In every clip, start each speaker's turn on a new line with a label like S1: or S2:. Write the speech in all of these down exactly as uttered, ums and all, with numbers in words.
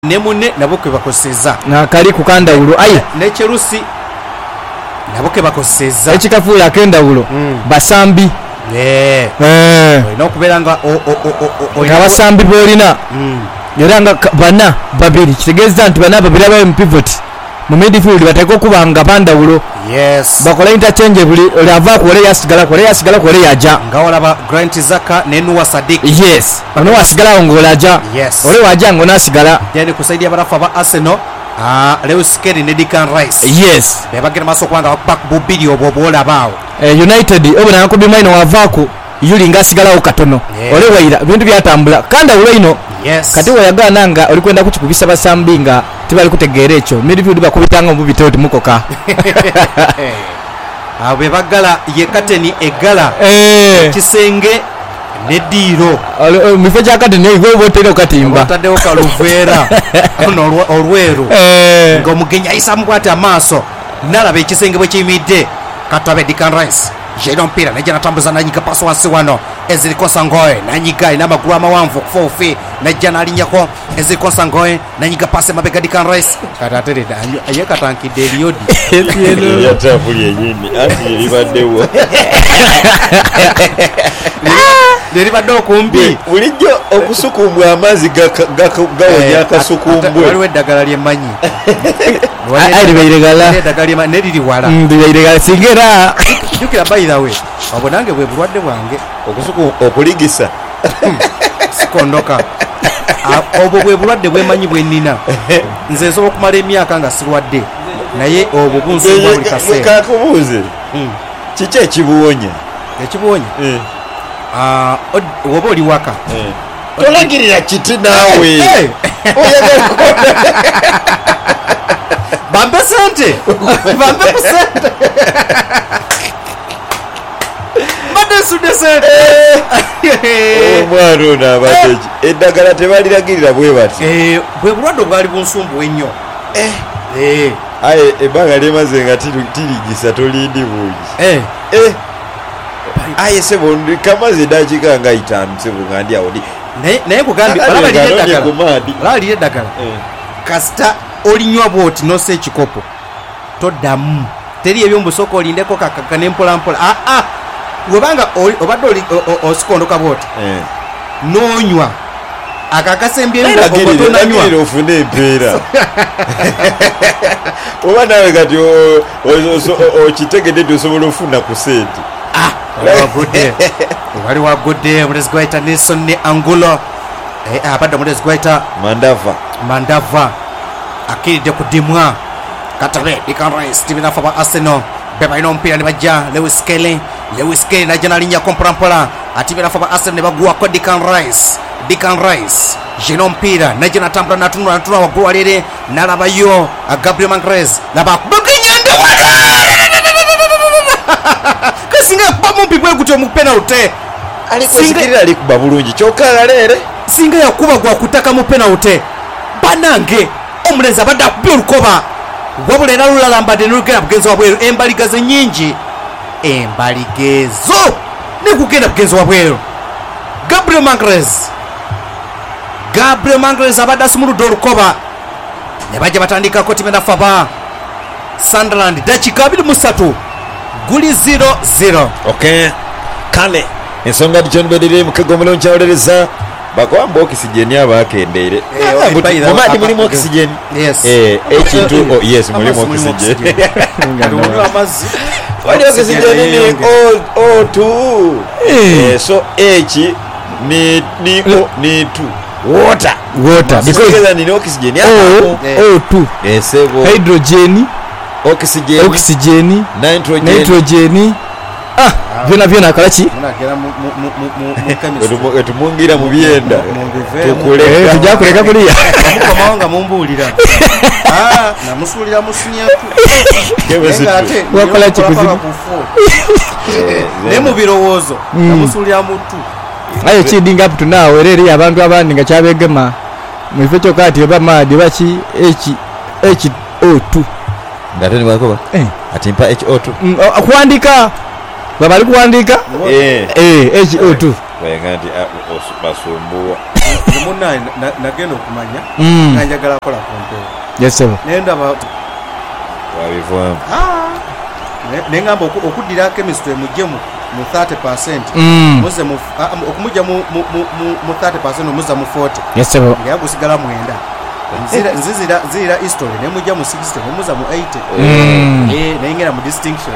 S1: ne munne nabo kwe bakoseza
S2: na kali kukandawulo ayi
S1: ne Cherusi nabo kwe bakoseza
S2: ekikafuula akendawulo
S1: mm.
S2: basambi
S1: eh
S2: eh
S1: no kuberanga o o o o
S2: abasambi bolina
S1: mm.
S2: yoranga bana babiri kitegeza nti bana babiri aba pivot mu midfield batako kubanga bandawulo
S1: yes
S2: bakola interchange buli lava kole yasigala kole yasigala kole yaja
S1: ngawala ba Grant Zaka ne Nuwa Sadik
S2: yes bano wasigala ngolaja
S1: yes
S2: ole waja ngona asigala
S1: yani kusaidia barafa ba Arsenal ah Lewis Kelly ne Declan Rice
S2: yes
S1: bebagira maso kwanga back bubili obobola bawo
S2: eh, United obona nkobi maino wavako yuli ngasigalawo katono yeah. Ole waira bintu byatambula kanda ulo ino
S1: yes
S2: kati wayagana nga oli kwenda kuchikubisa basambi nga tibali kutegeera ekyo midfield bakubitanga mu bitoti mukoka
S1: abe bagala ye kateni egala
S2: eh
S1: kisenge ne diro
S2: mifo kya kateni igwe botero katimba
S1: tadeo kaluvera ono olwero
S2: eh
S1: ngo mugenya isa mkwata amaso nalabe ekisenge bwe kimidde katabe Declan Rice Jadon Pira najana tambuza nanyika paso wansi wano ezilikosa ngoe nanyiga ina maguru amawanvu kufofi najana alinyako ezilikosa ngoe nanyiga pase mabega Declan Rice katatere danyo ayeka tanki deliodi
S3: yelo yatafuli yenyini ati libaddewo
S1: deribadde kumbi
S3: bulijjo okusukumbwa amazi gawonya akasukumbwe
S1: waliwo eddagala lyemanyi
S2: ali bairegala
S1: eddagala lyemanyi neriri wala
S2: ndi bairegala singera
S1: jukira by the way wabonange bwe bulwadde bwange
S3: okusuku okuligisa
S1: sikondoka obwo bwe bulwadde bwemanyi bwennina nze nsobola okumala emyaka nga sirwadde naye obwo bunsumbwa buli kaseera
S3: kakubuuze kiki ekibuwonya
S1: ekibuwonya woba oli waka
S3: tolagirira kiti naawe
S1: bambe sente bambe ku sente badesudde sente
S3: omwana ono abadde eddagala tebaliragirira bwe bati
S1: bwe bulwadde obwali bunsumbuwa ennyo
S3: aye ebbanga lyemaze nga tirigisa tolindi bungi aye sebo kamaze dakika nga itaano sebo nga ndi awo
S1: naye kugambye balabaliire eddagala kasita olinywa bwoti nosa ekikopo toddamu teri ebyo mubusooka olindeko kakaka nempolampola aa webanga obadde osikondoka bwoti nonywa akakasembyeragirira
S3: ofune empeera oba nawe kati okitegedde ti osobola ofuna ku sente
S1: wali wagudde omulezi gwaita Nelson ne Angulo abadde omulezi gwaita
S3: Mandava
S1: Mandava akiridde ku dimwa katabe Declan Rice Steven afa ba Arsenal bebalina omupiira ne bajja Lewis Kelly Lewis Kelly najja nalinyako mpolampola ati bena afa ba Arsenal ne baguwako Declan Rice Declan Rice jeno mpira najja natambula natunula natunula waggulu walere nalabayo Gabriel Magalhaes nabakubuginyande kasinga pamumpi bwe gutyo mu penalty
S3: alikusikirira alikuba bulungi kyokala lere
S1: singa yakuba gwa kutaka mu penalty banange omulenzi abadde akubye olukoba wabula era lulalambadde nolugenda bugenzi wabweru embaligazo nyingi embaligezo nekugenda bugenzi wabweru Gabriel Magalhaes Gabriel Magalhaes abadde asumuludde olukoba ne bajja batandikako timena faba Sunderland dakika abiri mu ssatu guli zero zero
S3: okay kale ensonga John Bedire mukego mulonchi awulereza bakwamba oxygen abakendeere mumadi mulimu oxygen eh ekintu yes mulimu oxygen wali oxygen ni o two eh so h ni ni ni two water
S2: water
S3: because ni oxygen
S2: o two
S3: eh sebo
S2: hydrogen
S3: oxygen
S2: oxygen
S3: nitrogen
S2: nitrogen ah vyona vyona kalachi
S1: munagera mu mu mu chemistry
S3: etumungira mu byenda
S2: tukuleka tujja kuleka kuliya
S1: mukoma wanga mumbulira ah namusulira musinyatu
S3: chemistry
S2: wakola chikuzibu
S1: ne mu birowozo namusulira mutu
S2: ayo chidinga up to now ereri abantu abandi nga kyabegema mu ifecho kati oba madi bachi h h o two
S3: ndateni bakoba eh atimpa h o two
S2: kuandika baba ali kuandika
S3: eh
S2: eh h o two
S3: wengati basumbuwa
S1: munna nagenda okumanya nga njagala kola kompero
S2: yes sir
S1: nenda ba
S3: wabivaamu
S1: nengamba okuddira chemistry mujjemu mu thirty percent muze mu okumujja mu mu thirty percent omuza mu forty
S2: yes sir
S1: nga gusigala mwenda nzira nzira zira history ne mujja mu sixty ne muza mu eighty eh nengera mu distinction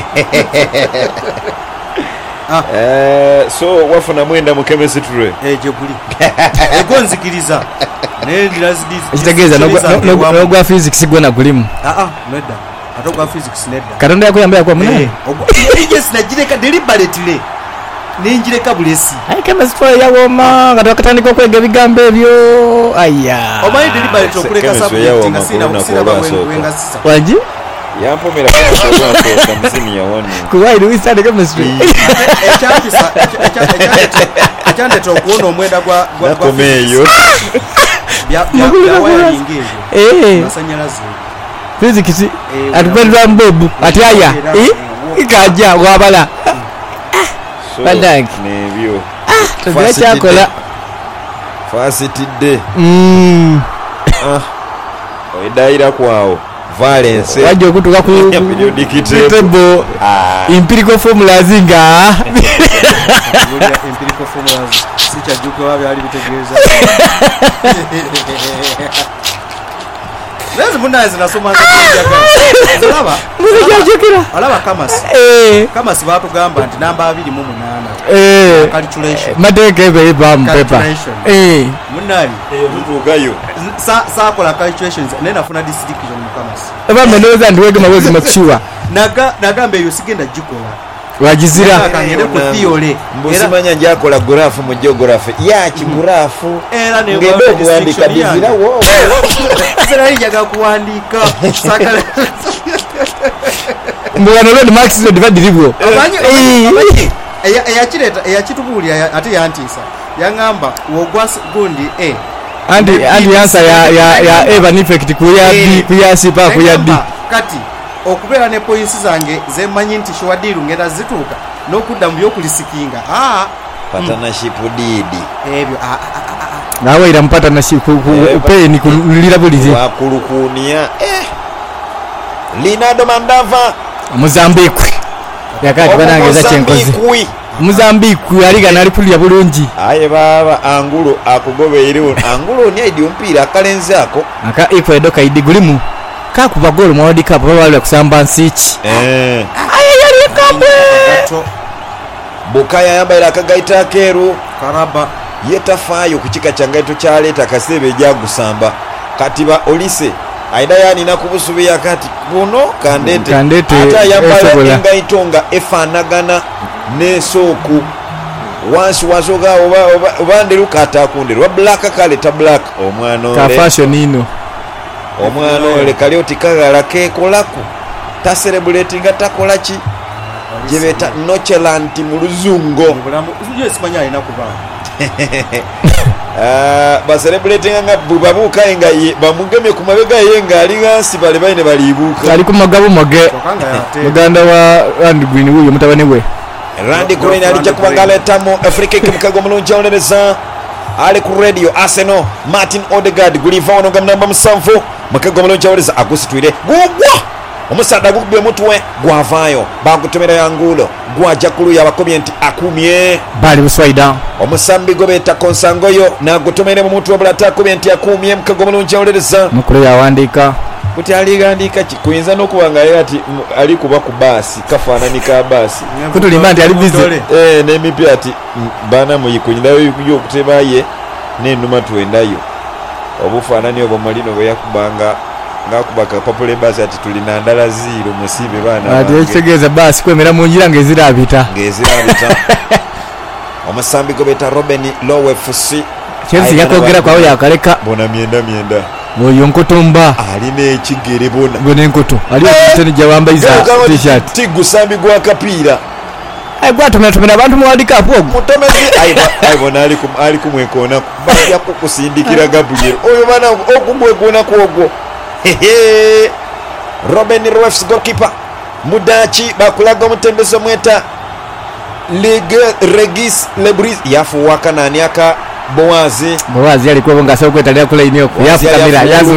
S3: ah eh so wafuna mwenda mu chemistry
S1: eh je guli egonzikiriza ne ndirazi
S2: kitegeza no gwa physics gona gulimu
S1: ah ah nedda atogwa physics nedda
S2: katonda yakuyambira kwa munene
S1: yes najireka deliberately ninjireka bulesi
S2: ai chemistry yawoma katoka katandika kwega bigambo ebyo aya
S1: omayi deliberately okuleka subject nga sina sina bawenga sisa
S2: waji
S3: yampomera kwa mzini ya wani
S2: kuwai do we start chemistry
S1: ekyandisa ekyandeta okuwona omwenda gwa
S3: gwa komeyo
S1: bya bya wayiringe
S2: eh
S1: masanyalaze
S2: physics atupendwa mbobu ati aya ikaja wabala bandangi
S3: nebyo
S2: tugacha kola
S3: fasitide
S2: mm
S3: ah oidaira kwao valence
S2: waje okutuka ku table empirical formulas nga
S1: empirical formulas sicha juko wabe ali bitegeeza Lezi muna zinasoma zalaba
S2: muzijajukira
S1: alaba kamasi
S2: eh
S1: kamasi batu gamba nti namba two mu eight
S2: eh
S1: calculation
S2: madeke be bam paper eh
S1: munali
S3: mvugayo
S1: sa sa kola calculations nena funa distinction mu kamasi
S2: eba menoza ndiwege mawezi machiwa
S1: naga nagambe yosigenda jikola
S2: wajizira
S1: kangere ku theory
S3: mbusimanya njakola graph mu geography ya ki graph
S1: era ne
S3: ngendo kuandika bizira wo
S1: sera yaga kuandika sakale
S2: mbwana lord max zo divide libwo
S1: abanyi eya eya kireta eya kitubulya ate yantisa yangamba wogwas gundi e
S2: andi andi answer ya ya ya eva ni effect ku ya b ku ya c pa ku ya d
S1: kati okubera ne points zange zemanyi nti shwadiru ngenda zituka nokudda mu byokulisikinga ah
S3: partnership didi
S1: ebyo
S2: nawe ira mpata na shiku upe ni kulira bulize
S3: wa kulukunia eh Linado Mandava
S2: Mozambique yakati banangeza chenkozi Mozambique aliga nali kulya bulungi
S3: aye baba angulo akugobe iriwo angulo ni idi mpira kalenze ako
S2: aka iko edoka idi gulimu ka kuba gol mu World Cup baba wale kusamba nsichi
S3: eh
S2: aye yali kambe
S3: Bukaya yambaira akagaita keru
S1: karaba
S3: yetafayo kuchika changaito kyaleta kasebe jagusamba katiba olise aida yani nakubusubi yakati buno kandete
S2: kandete
S3: ata yambala ngaitonga efanagana nesoku wansi wasoga oba obande lukata kundirwa black kaleta black omwana
S2: ka fashion ino
S3: omwana ole kalioti kagala kekolako ta celebrating atakolaki jebeta nochelanti mu luzungo
S1: uje simanya ina kuba
S3: ah ba celebrating nga bubabuka enga bamugemye ku mabega yenga ali gansi bale baine balibuka
S2: ali ku magabo mage muganda wa Randy Green huyo mutabane we
S3: Randy Green ali ja kubangala tamo Africa kimkago mulunja onereza ali ku radio Arsenal Martin Odegaard guliva ono gamnamba musanvu makago mulunja onereza agusitwire gugwa omusada gukubye mutwe gwavayo bagutomera yangulo gwaja kulu ya bakomenti akumye
S2: bali buswaida
S3: omusambi gobeta konsangoyo na gutomere mu mutwe bulata komenti akumye mkago mulunja onereza
S2: mukuru ya wandika
S3: kuti aligandika kikuyinza nokubangalira ati ali kuba ku basi kafanani ka basi
S2: kutulima nti ali busy
S3: eh nemipi ati bana muyikunyirayo yo kutebaye nenuma tuendayo obufanani obo malino bwe yakubanga ngakubaka popule basi ati tulina ndala zero musibe bana
S2: ati ekitegeeza basi kwemera mu njira ngezirabita
S3: ngezirabita omusambi gobeta Robben Lowe F C
S2: Chelsea yakogera kwawo yakaleka
S3: bona myenda myenda
S2: moyo nkotomba
S3: aline ekigere bona
S2: gone nkoto ali okutene jawambaiza t-shirt
S3: tigusambi gwa kapira
S2: ai gwa tumena tumena abantu mu World Cup ogwo
S3: mutomezi ai bona ali kum ali kumwekona bali yakukusindikira Gabriel oyo bana okumwekona kwogwo hehe Robben Lowe goalkeeper mudachi bakulaga mutembezo mweta Ligue Regis Lebris yafu waka nani aka Bowazi
S2: Bowazi alikuwa bonga soko kwetalea kule inyo yafu kamera yazu